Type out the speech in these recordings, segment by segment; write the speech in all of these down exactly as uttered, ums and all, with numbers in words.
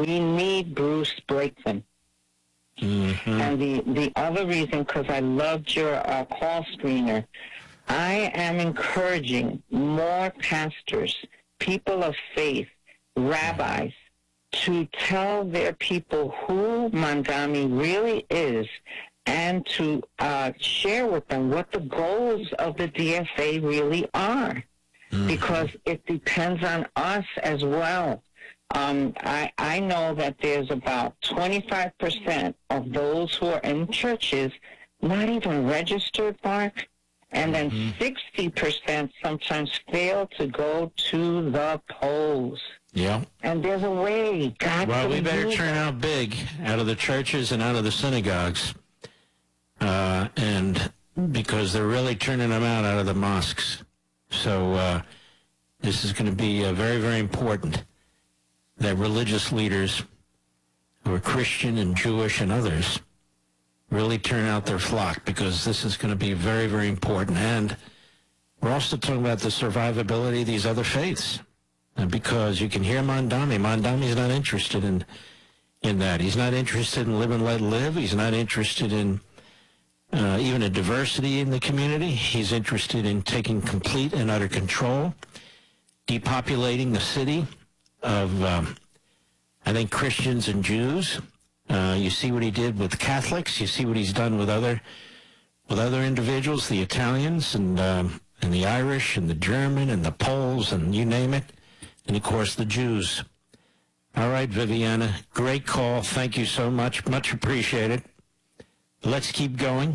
we need Bruce Blakeman. Mm-hmm. And the, the other reason, because I loved your uh, call screener, I am encouraging more pastors, people of faith, rabbis, to tell their people who Mandami really is and to uh, share with them what the goals of the D S A really are, mm-hmm. because it depends on us as well. Um, I, I know that there's about twenty-five percent of those who are in churches not even registered, Mark, and then mm-hmm. sixty percent sometimes fail to go to the polls. Yeah. And there's a way. God well, we can better do turn that. out big out of the churches and out of the synagogues, uh, and because they're really turning them out out of the mosques. So uh, this is going to be uh, very, very important that religious leaders who are Christian and Jewish and others really turn out their flock, because this is going to be very, very important. And we're also talking about the survivability of these other faiths. And because you can hear Mandami. Mandami's not interested in in that. He's not interested in live and let live. He's not interested in uh, even a diversity in the community. He's interested in taking complete and utter control, depopulating the city of, um, I think, Christians and Jews. Uh, you see what he did with Catholics. You see what he's done with other with other individuals, the Italians and um, and the Irish and the German and the Poles and you name it. And, of course, the Jews. All right, Viviana, great call. Thank you so much. Much appreciated. Let's keep going.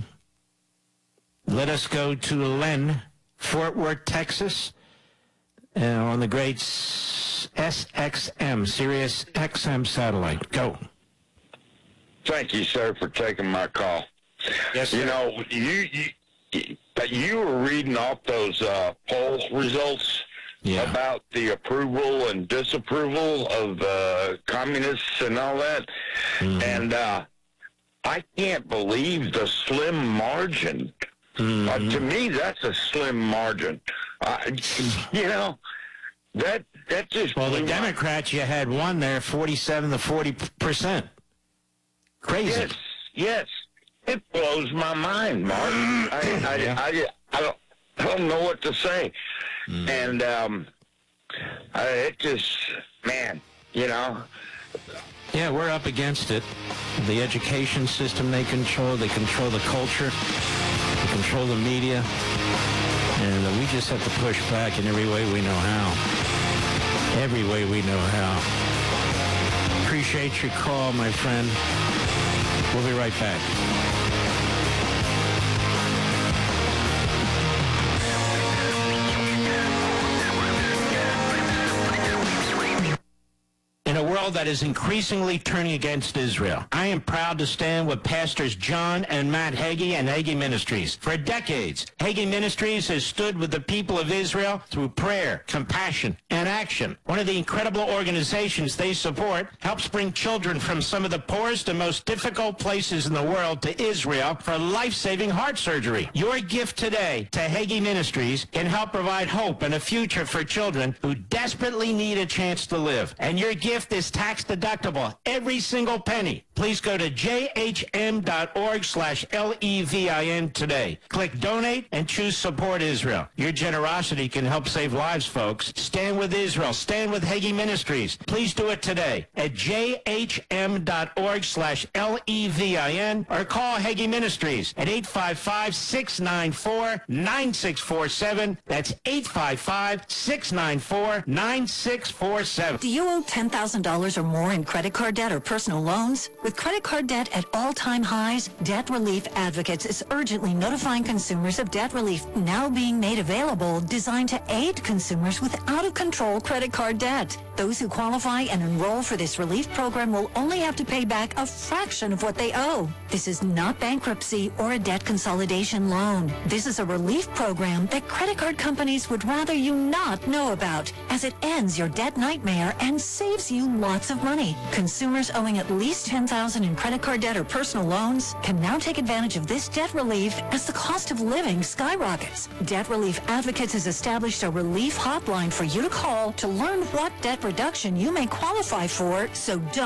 Let us go to Len, Fort Worth, Texas, uh, on the great S X M, Sirius X M satellite. Go. Thank you, sir, for taking my call. Yes, sir. You know, you, you, you were reading off those uh, poll results. Yeah. About the approval and disapproval of uh, communists and all that. Mm-hmm. And uh, I can't believe the slim margin. Mm-hmm. Uh, to me, that's a slim margin. Uh, you know, that that just... Well, the Democrats, my... you had one there, forty-seven to forty percent. Crazy. Yes, yes. It blows my mind, Mark. I, I, yeah. I, I, I, don't, I don't know what to say. Mm. And um, I, it just, man, you know. Yeah, we're up against it. The education system they control, they control the culture, they control the media, and uh, we just have to push back in every way we know how. Every way we know how. Appreciate your call, my friend. We'll be right back. That is increasingly turning against Israel. I am proud to stand with Pastors John and Matt Hagee and Hagee Ministries. For decades, Hagee Ministries has stood with the people of Israel through prayer, compassion, and action. One of the incredible organizations they support helps bring children from some of the poorest and most difficult places in the world to Israel for life-saving heart surgery. Your gift today to Hagee Ministries can help provide hope and a future for children who desperately need a chance to live. And your gift is tax deductible, every single penny. Please go to j h m dot org slash L E V I N today. Click donate and choose support Israel. Your generosity can help save lives, folks. Stand with Israel. Stand with Hagee Ministries. Please do it today at j h m dot org slash L E V I N or call Hagee Ministries at eight five five, six nine four, nine six four seven. That's eight five five, six nine four, nine six four seven. Do you owe ten thousand dollars or more in credit card debt or personal loans? With credit card debt at all-time highs, Debt Relief Advocates is urgently notifying consumers of debt relief now being made available, designed to aid consumers with out-of-control credit card debt. Those who qualify and enroll for this relief program will only have to pay back a fraction of what they owe. This is not bankruptcy or a debt consolidation loan. This is a relief program that credit card companies would rather you not know about, as it ends your debt nightmare and saves you lots of money. Consumers owing at least ten thousand dollars in credit card debt or personal loans can now take advantage of this debt relief as the cost of living skyrockets. Debt Relief Advocates has established a relief hotline for you to call to learn what debt reduction you may qualify for, so don't